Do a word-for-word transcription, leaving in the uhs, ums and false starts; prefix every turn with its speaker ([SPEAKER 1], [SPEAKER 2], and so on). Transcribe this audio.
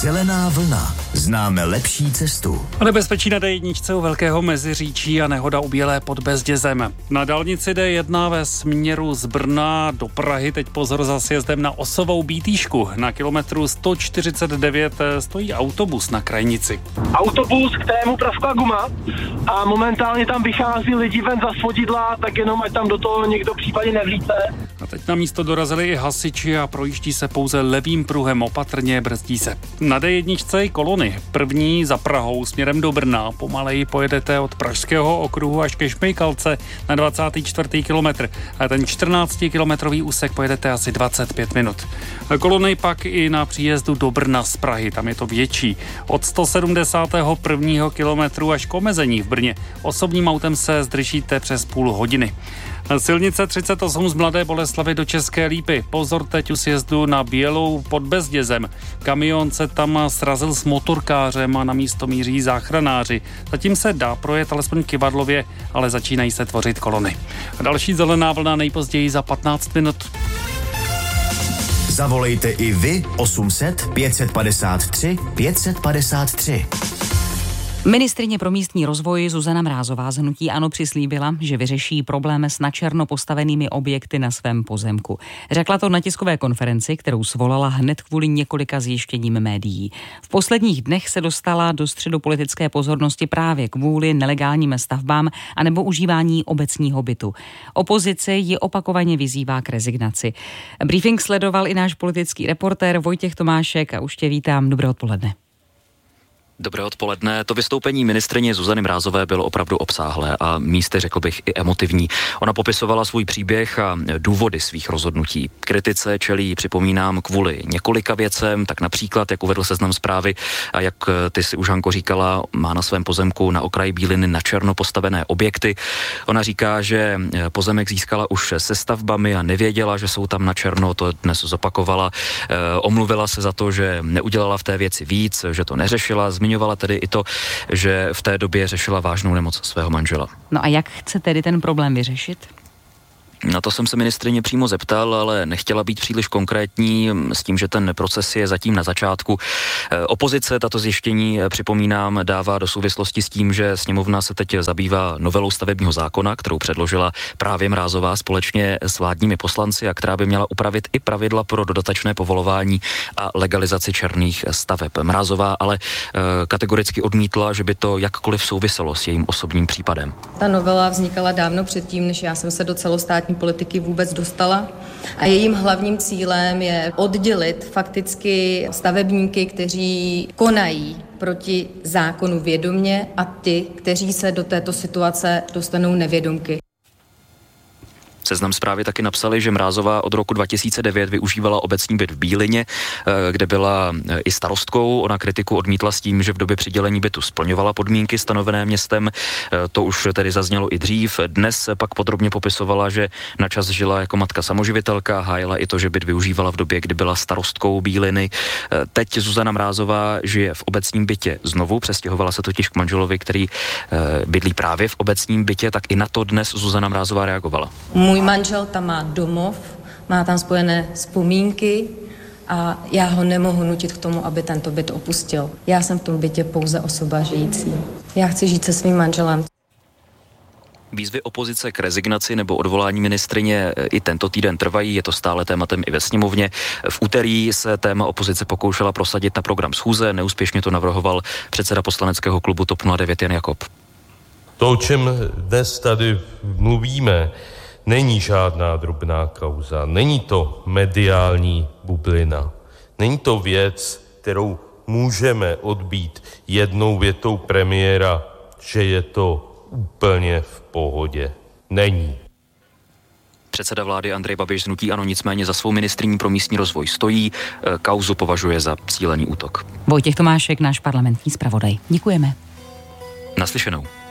[SPEAKER 1] Zelená vlna. Známe lepší cestu.
[SPEAKER 2] O nebezpečí na dé jedna u Velkého Meziříčí a nehoda u Bělé pod Bezdězem. Na dálnici dé jedna ve směru z Brna do Prahy teď pozor za sjezdem na Osovou Bítýšku. Na kilometru sto čtyřicet devět stojí autobus na krajnici.
[SPEAKER 3] Autobus, kterému praskla guma a momentálně tam vychází lidi ven za svodidla, tak jenom ať tam do toho někdo případně nevlíte.
[SPEAKER 2] A teď na místo dorazili i hasiči a projíždí se pouze levým pruhem, opatrně brzdí se. Na dé jedna kolony. První za Prahou směrem do Brna. Pomaleji pojedete od Pražského okruhu až ke Šmejkalce na dvacátý čtvrtý kilometr. A ten čtrnáctikilometrový úsek pojedete asi dvacet pět minut. Kolony pak i na příjezdu do Brna z Prahy. Tam je to větší. Od sto sedmdesátého prvního kilometru až k omezení v Brně. Osobním autem se zdržíte přes půl hodiny. Silnice třicet osm z Mladé Boleslavi do České Lípy. Pozor teď u sjezdu na Bělou pod Bezdězem. Kamion se tam srazil s motorkářem a na místo míří záchranáři. Zatím se dá projet alespoň kyvadlově, ale začínají se tvořit kolony. Další zelená vlna nejpozději za patnáct minut.
[SPEAKER 1] Zavolejte i vy osm set pět set padesát tři pět set padesát tři.
[SPEAKER 4] Ministryně pro místní rozvoj Zuzana Mrázová z hnutí ANO přislíbila, že vyřeší problém s načerno postavenými objekty na svém pozemku. Řekla to na tiskové konferenci, kterou svolala hned kvůli několika zjištěním médií. V posledních dnech se dostala do středopolitické pozornosti právě kvůli nelegálním stavbám anebo užívání obecního bytu. Opozice ji opakovaně vyzývá k rezignaci. Briefing sledoval i náš politický reportér Vojtěch Tomášek a už tě vítám. Dobré odpoledne.
[SPEAKER 5] Dobré odpoledne. To vystoupení ministryně Zuzany Mrázové bylo opravdu obsáhlé a místy řekl bych i emotivní. Ona popisovala svůj příběh a důvody svých rozhodnutí. Kritice čelí, připomínám, kvůli několika věcem, tak například, jak uvedl Seznam Zprávy a jak ty si už, Hanko, říkala, má na svém pozemku na okraji Bíliny načerno postavené objekty. Ona říká, že pozemek získala už se stavbami a nevěděla, že jsou tam načerno, to dnes zopakovala. E, omluvila se za to, že neudělala v té věci víc, že to neřešila. Zmiňovala tedy i to, že v té době řešila vážnou nemoc svého manžela.
[SPEAKER 4] No a jak chce tedy ten problém vyřešit?
[SPEAKER 5] Na to jsem se ministryně přímo zeptal, ale nechtěla být příliš konkrétní s tím, že ten proces je zatím na začátku. Opozice tato zjištění, připomínám, dává do souvislosti s tím, že sněmovna se teď zabývá novelou stavebního zákona, kterou předložila právě Mrázová společně s vládními poslanci a která by měla upravit i pravidla pro dodatečné povolování a legalizaci černých staveb. Mrázová ale e, kategoricky odmítla, že by to jakkoliv souviselo s jejím osobním případem.
[SPEAKER 6] Ta novela vznikala dávno předtím, než já jsem se do celostátní politiky vůbec dostala a jejím hlavním cílem je oddělit fakticky stavebníky, kteří konají proti zákonu vědomě a ty, kteří se do této situace dostanou nevědomky.
[SPEAKER 5] Seznam Zprávy taky napsali, že Mrázová od roku dva tisíce devět využívala obecní byt v Bílině, kde byla i starostkou. Ona kritiku odmítla s tím, že v době přidělení bytu splňovala podmínky stanovené městem. To už tedy zaznělo i dřív. Dnes pak podrobně popisovala, že na čas žila jako matka samoživitelka, hájila i to, že byt využívala v době, kdy byla starostkou Bíliny. Teď Zuzana Mrázová žije v obecním bytě znovu, přestěhovala se totiž k manželovi, který bydlí právě v obecním bytě, tak i na to dnes Zuzana Mrázová reagovala.
[SPEAKER 6] Můj manžel tam má domov, má tam spojené vzpomínky a já ho nemohu nutit k tomu, aby tento byt opustil. Já jsem v tom bytě pouze osoba žijící. Já chci žít se svým manželem.
[SPEAKER 5] Výzvy opozice k rezignaci nebo odvolání ministryně i tento týden trvají, je to stále tématem i ve sněmovně. V úterý se téma opozice pokoušela prosadit na program schůze, neúspěšně to navrhoval předseda poslaneckého klubu TOP nula devět Jan Jakob.
[SPEAKER 7] To, o čem dnes tady mluvíme, není žádná drobná kauza, není to mediální bublina, není to věc, kterou můžeme odbít jednou větou premiéra, že je to úplně v pohodě. Není.
[SPEAKER 5] Předseda vlády Andrej Babiš z hnutí ANO nicméně za svou ministryní pro místní rozvoj stojí, kauzu považuje za cílený útok.
[SPEAKER 4] Vojtěch Tomášek, náš parlamentní zpravodaj. Děkujeme.
[SPEAKER 5] Naslyšenou.